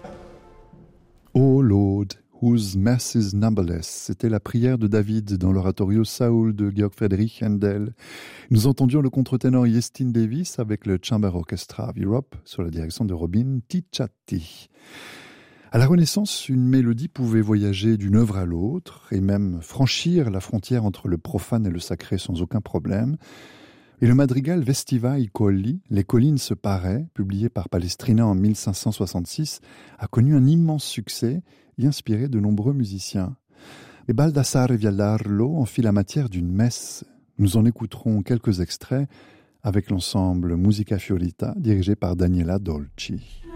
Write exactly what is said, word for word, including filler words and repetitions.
O Lord, whose mass is numberless, c'était la prière de David dans l'oratorio Saul de Georg Friedrich Händel. Nous entendions le contre-ténor Iestyn Davis avec le Chamber Orchestra of Europe sous la direction de Robin Ticciati. À la Renaissance, une mélodie pouvait voyager d'une œuvre à l'autre et même franchir la frontière entre le profane et le sacré sans aucun problème. Et le madrigal Vestiva i Colli, Les collines se paraient, publié par Palestrina en mille cinq cent soixante-six, a connu un immense succès et inspiré de nombreux musiciens. Et Baldassare Viallarlo en fit la matière d'une messe. Nous en écouterons quelques extraits avec l'ensemble Musica Fiorita dirigé par Daniela Dolci.